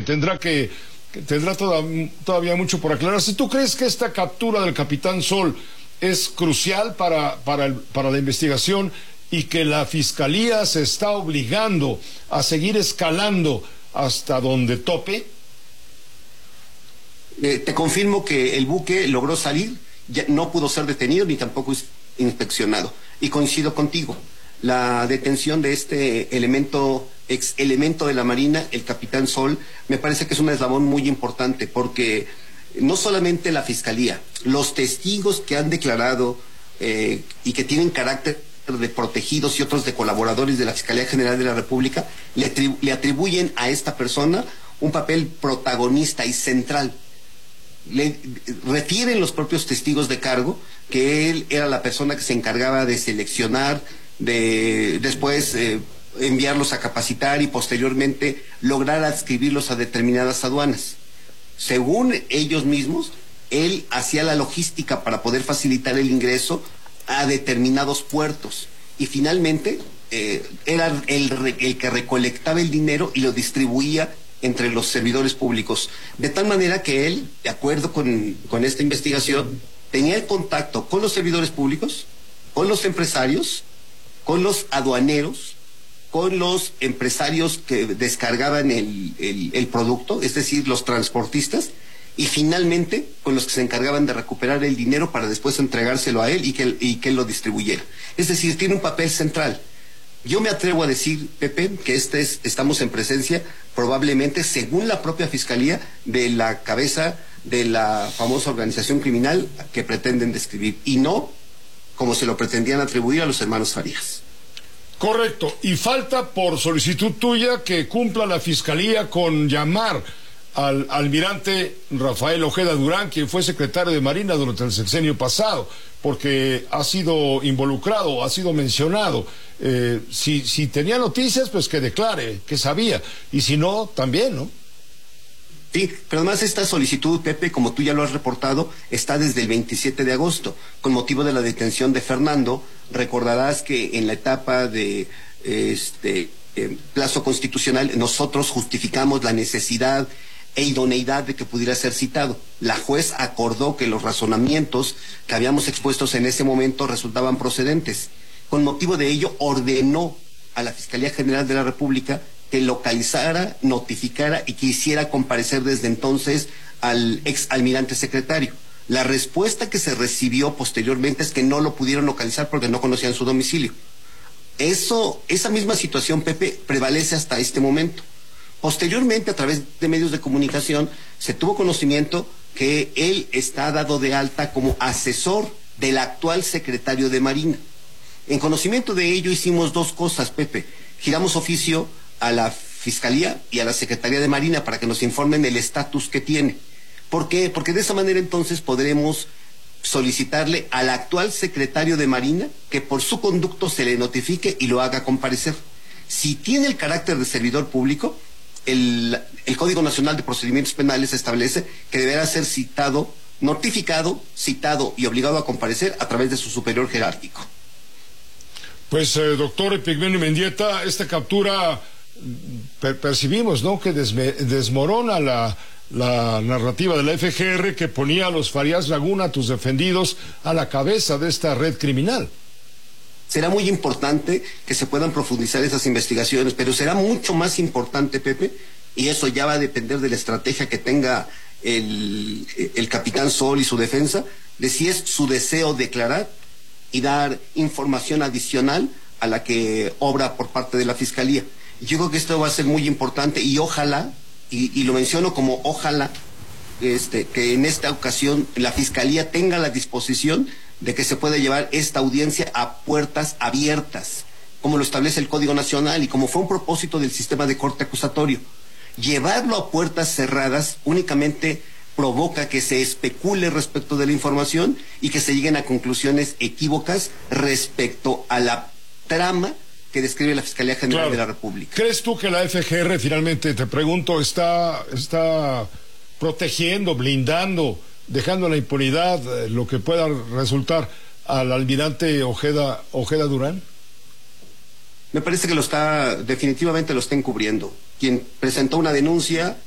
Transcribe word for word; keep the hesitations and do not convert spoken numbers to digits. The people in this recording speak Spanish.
tendrá que, que tendrá toda, todavía mucho por aclararse. ¿Tú crees que esta captura del capitán Sol es crucial para, para, el, para la investigación y que la Fiscalía se está obligando a seguir escalando hasta donde tope? Eh, te confirmo que el buque logró salir, ya no pudo ser detenido ni tampoco inspeccionado. Y coincido contigo, la detención de este elemento, ex elemento de la Marina, el capitán Sol, me parece que es un eslabón muy importante, porque no solamente la Fiscalía, los testigos que han declarado eh, y que tienen carácter de protegidos y otros de colaboradores de la Fiscalía General de la República, le, atribu le atribuyen a esta persona un papel protagonista y central. Le refieren los propios testigos de cargo que él era la persona que se encargaba de seleccionar, de después eh, enviarlos a capacitar y posteriormente lograr adscribirlos a determinadas aduanas. Según ellos mismos, él hacía la logística para poder facilitar el ingreso a determinados puertos y finalmente eh, era el, el que recolectaba el dinero y lo distribuía entre los servidores públicos, de tal manera que él, de acuerdo con, con esta investigación, tenía el contacto con los servidores públicos, con los empresarios, con los aduaneros, con los empresarios que descargaban el, el, el producto, es decir, los transportistas, y finalmente con los que se encargaban de recuperar el dinero para después entregárselo a él y que, y que él lo distribuyera. Es decir, tiene un papel central. Yo me atrevo a decir, Pepe, que este es, estamos en presencia, probablemente, según la propia Fiscalía, de la cabeza de la famosa organización criminal que pretenden describir, y no como se lo pretendían atribuir a los hermanos Farías. Correcto, y falta por solicitud tuya que cumpla la Fiscalía con llamar al almirante Rafael Ojeda Durán, quien fue secretario de Marina durante el sexenio pasado, porque ha sido involucrado, ha sido mencionado. Eh, si, si tenía noticias, pues que declare, que sabía, y si no, también, ¿no? Sí, pero además esta solicitud, Pepe, como tú ya lo has reportado, está desde el veintisiete de agosto, con motivo de la detención de Fernando. Recordarás que en la etapa de este eh, plazo constitucional nosotros justificamos la necesidad e idoneidad de que pudiera ser citado. La juez acordó que los razonamientos que habíamos expuestos en ese momento resultaban procedentes. Con motivo de ello, ordenó a la Fiscalía General de la República que localizara, notificara y que hiciera comparecer desde entonces al ex almirante secretario. La respuesta que se recibió posteriormente es que no lo pudieron localizar porque no conocían su domicilio. Eso, esa misma situación, Pepe, prevalece hasta este momento. Posteriormente, a través de medios de comunicación, se tuvo conocimiento que él está dado de alta como asesor del actual secretario de Marina. En conocimiento de ello hicimos dos cosas, Pepe. Giramos oficio a la Fiscalía y a la Secretaría de Marina para que nos informen el estatus que tiene. ¿Por qué? Porque de esa manera entonces podremos solicitarle al actual secretario de Marina que por su conducto se le notifique y lo haga comparecer. Si tiene el carácter de servidor público, el, el Código Nacional de Procedimientos Penales establece que deberá ser citado, notificado, citado y obligado a comparecer a través de su superior jerárquico. Pues, eh, doctor Epigmenio Mendieta, esta captura per percibimos, ¿no?, que desme desmorona la, la narrativa de la F G R que ponía a los Farías Laguna, tus defendidos, a la cabeza de esta red criminal. Será muy importante que se puedan profundizar esas investigaciones, pero será mucho más importante, Pepe, y eso ya va a depender de la estrategia que tenga el, el capitán Sol y su defensa, de si es su deseo declarar y dar información adicional a la que obra por parte de la Fiscalía. Yo creo que esto va a ser muy importante y ojalá, y, y lo menciono como ojalá, este, que en esta ocasión la Fiscalía tenga la disposición de que se pueda llevar esta audiencia a puertas abiertas, como lo establece el Código Nacional y como fue un propósito del sistema de corte acusatorio. Llevarlo a puertas cerradas únicamente provoca que se especule respecto de la información y que se lleguen a conclusiones equívocas respecto a la trama que describe la Fiscalía General claro. de la República. ¿Crees tú que la F G R finalmente, te pregunto, está, está protegiendo, blindando, dejando la impunidad, eh, lo que pueda resultar al almirante Ojeda, Ojeda Durán? Me parece que lo está, definitivamente lo está encubriendo. Quien presentó una denuncia